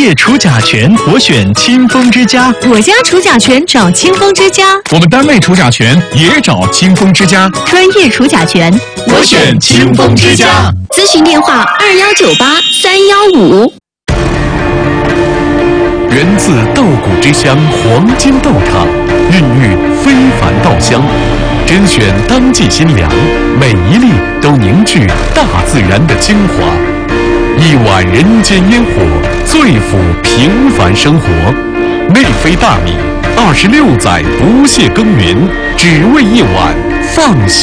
业除甲醛，我选清风之家。 我家除甲醛找清风之家。 我们单位除甲醛也找清风之家。 专业除甲醛， 我选清风之家。 咨询电话2198-315。 源自稻谷之乡黄金豆厂，孕育非凡稻香，甄选当季新粮，每一粒都凝聚大自然的精华。一碗人间烟火，最抚平凡生活。内飞大米，26载不懈耕耘，只为一碗放心。